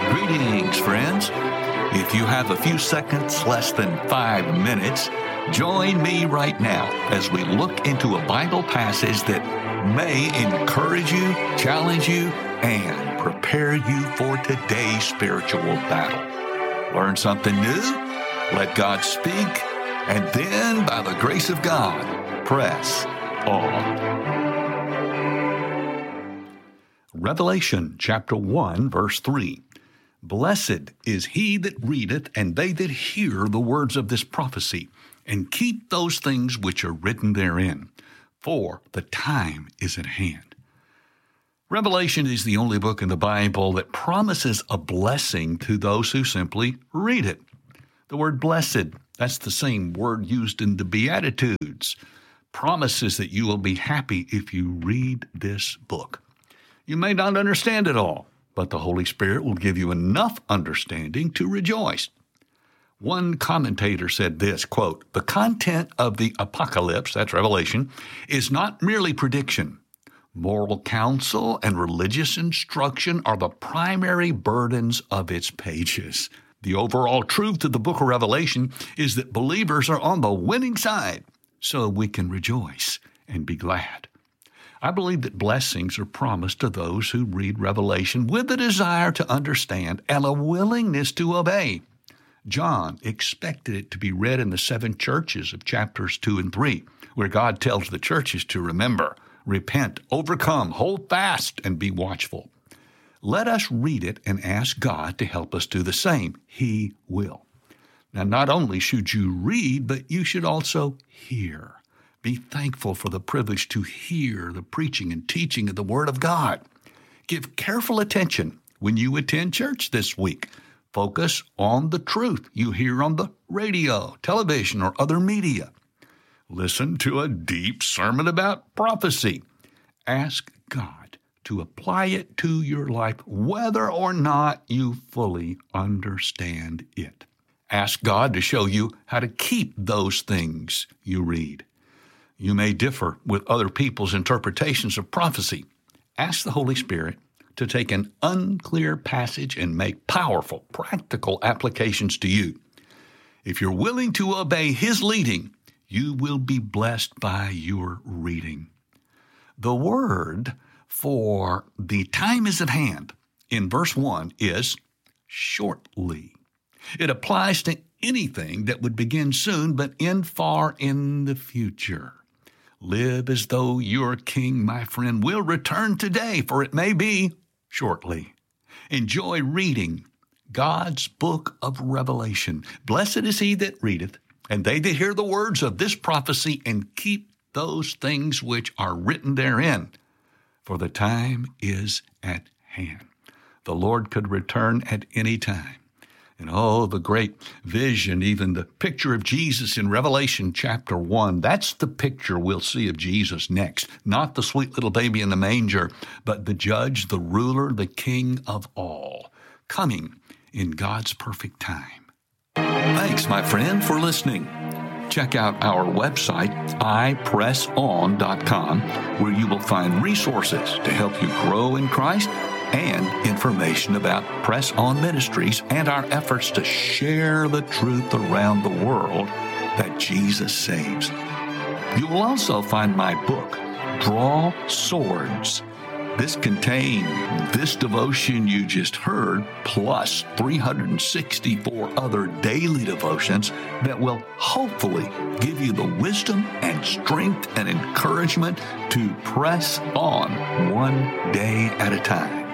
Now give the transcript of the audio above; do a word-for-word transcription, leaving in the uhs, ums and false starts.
Greetings, friends. If you have a few seconds, less than five minutes, join me right now as we look into a Bible passage that may encourage you, challenge you, and prepare you for today's spiritual battle. Learn something new, let God speak, and then, by the grace of God, press on. Revelation chapter one, verse three. Blessed is he that readeth, and they that hear the words of this prophecy, and keep those things which are written therein, for the time is at hand. Revelation is the only book in the Bible that promises a blessing to those who simply read it. The word blessed, that's the same word used in the Beatitudes, promises that you will be happy if you read this book. You may not understand it all, but the Holy Spirit will give you enough understanding to rejoice. One commentator said this, quote, "The content of the apocalypse," that's Revelation, "is not merely prediction. Moral counsel and religious instruction are the primary burdens of its pages. The overall truth of the book of Revelation is that believers are on the winning side, so we can rejoice and be glad." I believe that blessings are promised to those who read Revelation with a desire to understand and a willingness to obey. John expected it to be read in the seven churches of chapters two and three, where God tells the churches to remember, repent, overcome, hold fast, and be watchful. Let us read it and ask God to help us do the same. He will. Now, not only should you read, but you should also hear. Be thankful for the privilege to hear the preaching and teaching of the Word of God. Give careful attention when you attend church this week. Focus on the truth you hear on the radio, television, or other media. Listen to a deep sermon about prophecy. Ask God to apply it to your life, whether or not you fully understand it. Ask God to show you how to keep those things you read. You may differ with other people's interpretations of prophecy. Ask the Holy Spirit to take an unclear passage and make powerful, practical applications to you. If you're willing to obey His leading, you will be blessed by your reading. The word for the time is at hand in verse one is shortly. It applies to anything that would begin soon but end far in the future. Live as though your King, my friend, will return today, for it may be shortly. Enjoy reading God's book of Revelation. Blessed is he that readeth, and they that hear the words of this prophecy, and keep those things which are written therein, for the time is at hand. The Lord could return at any time. And oh, the great vision, even the picture of Jesus in Revelation chapter one, that's the picture we'll see of Jesus next. Not the sweet little baby in the manger, but the judge, the ruler, the king of all, coming in God's perfect time. Thanks, my friend, for listening. Check out our website, i press on dot com, where you will find resources to help you grow in Christ and information about Press On Ministries and our efforts to share the truth around the world that Jesus saves. You will also find my book, Draw Swords. This contains this devotion you just heard, plus three hundred sixty-four other daily devotions that will hopefully give you the wisdom and strength and encouragement to press on one day at a time.